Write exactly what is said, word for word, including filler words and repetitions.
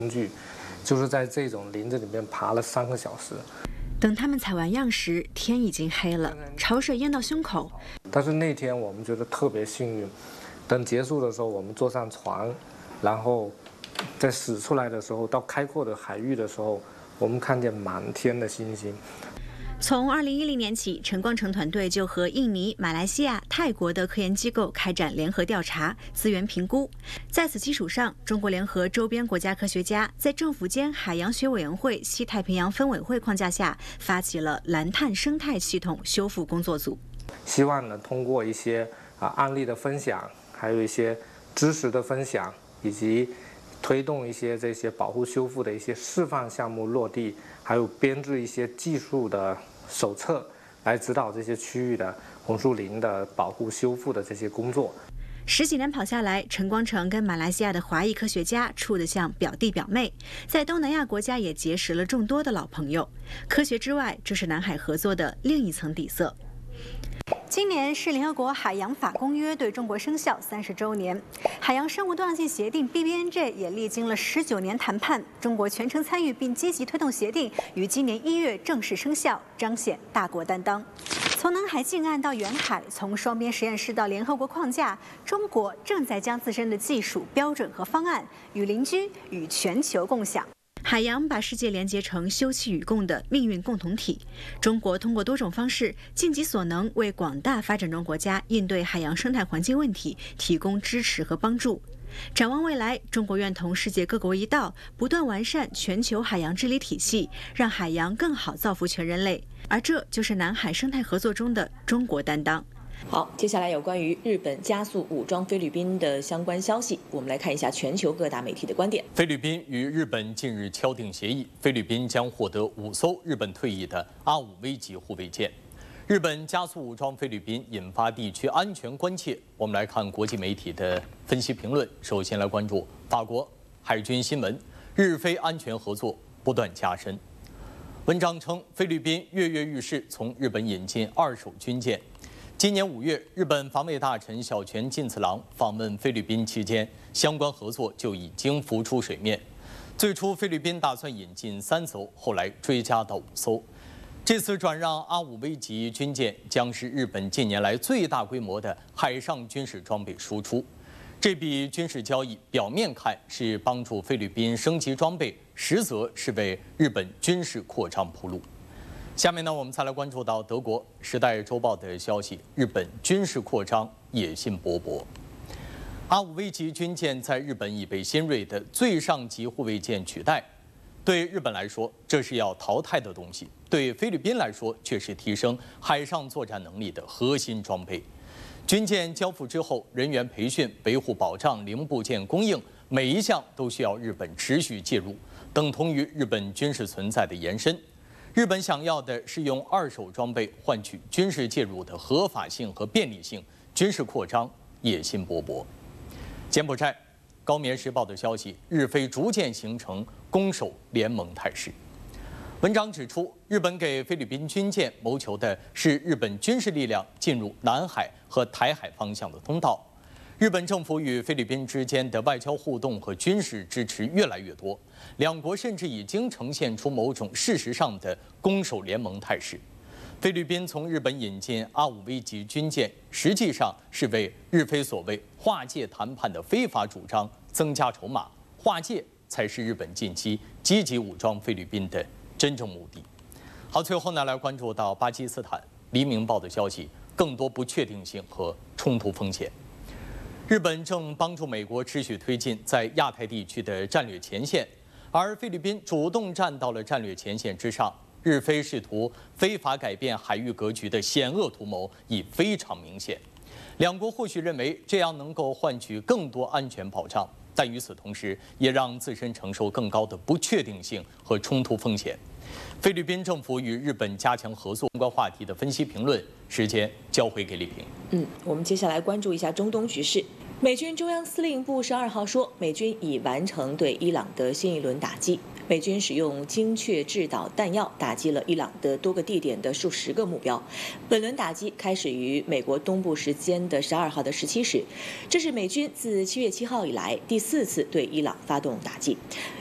工具，就是在这种林子里面爬了三个小时。 等他们采完样时，天已经黑了，潮水淹到胸口。 但是那天我们觉得特别幸运，等结束的时候，我们坐上船，然后在驶出来的时候，到开阔的海域的时候，我们看见满天的星星。 从二零一零年起，陈光诚团队就和印尼、马来西亚、泰国的科研机构开展联合调查、资源评估。在此基础上，中国联合周边国家科学家在政府间海洋学委员会西太平洋分委会框架下，发起了蓝碳生态系统修复工作组。 希望呢，通过一些啊案例的分享，还有一些知识的分享，以及推动一些这些保护修复的一些示范项目落地，还有编制一些技术的手册，来指导这些区域的红树林的保护修复的这些工作。 十几年跑下来，陈光诚跟马来西亚的华裔科学家处得像表弟表妹，在东南亚国家也结识了众多的老朋友。科学之外，这是南海合作的另一层底色。今年是联合国海洋法公约对中国生效三十周年，海洋生物多样性协定 B B N J 也历经了十九年谈判，中国全程参与并积极推动协定，于今年一月正式生效，彰显大国担当。从南海近岸到远海，从双边实验室到联合国框架，中国正在将自身的技术标准和方案与邻居、与全球共享。海洋把世界连接成休戚与共的命运共同体。中国通过多种方式，尽己所能为广大发展中国家应对海洋生态环境问题提供支持和帮助。展望未来，中国愿同世界各国一道，不断完善全球海洋治理体系，让海洋更好造福全人类。而这就是南海生态合作中的中国担当。 好，接下来有关于日本加速武装菲律宾的相关消息，我们来看一下全球各大媒体的观点。 菲律宾与日本近日敲定协议，菲律宾将获得五艘日本退役的阿五 V 级护卫舰。日本加速武装菲律宾，引发地区安全关切。我们来看国际媒体的分析评论。首先来关注法国海军新闻：日菲安全合作不断加深。文章称，菲律宾跃跃欲试，从日本引进二手军舰。今年五月，日本防卫大臣小泉进次郎访问菲律宾期间，相关合作就已经浮出水面。最初，菲律宾打算引进三艘，后来追加到五艘。这次转让阿五 V 级军舰将是日本近年来最大规模的海上军事装备输出。这笔军事交易表面看是帮助菲律宾升级装备，实则是为日本军事扩张铺路。下面呢，我们再来关注到德国《时代周报》的消息：日本军事扩张野心勃勃。阿五 V 级军舰在日本已被新锐的最上级护卫舰取代。对日本来说，这是要淘汰的东西；对菲律宾来说，却是提升海上作战能力的核心装备。军舰交付之后，人员培训、维护保障、零部件供应，每一项都需要日本持续介入，等同于日本军事存在的延伸。日本想要的是用二手装备换取军事介入的合法性和便利性，军事扩张野心勃勃。柬埔寨《高棉时报》的消息，日菲逐渐形成攻守联盟态势。文章指出，日本给菲律宾军舰谋求的是日本军事力量进入南海和台海方向的通道。日本政府与菲律宾之间的外交互动和军事支持越来越多，两国甚至已经呈现出某种事实上的攻守联盟态势。菲律宾从日本引进阿五 V 级军舰，实际上是为日菲所谓划界谈判的非法主张增加筹码，划界才是日本近期积极武装菲律宾的真正目的。好，最后呢，来关注到巴基斯坦《黎明报》的消息，更多不确定性和冲突风险。日本正帮助美国持续推进在亚太地区的战略前线，而菲律宾主动站到了战略前线之上。日菲试图非法改变海域格局的险恶图谋已非常明显。两国或许认为这样能够换取更多安全保障，但与此同时，也让自身承受更高的不确定性和冲突风险。菲律宾政府与日本加强合作相关话题的分析评论，时间交回给李平。 嗯，我们接下来关注一下中东局势。美军中央司令部十二号说，美军已完成对伊朗的新一轮打击。美军使用精确制导弹药打击了伊朗的多个地点的数十个目标。本轮打击开始于美国东部时间的十二号的十七时，这是美军自七月七号以来第四次对伊朗发动打击。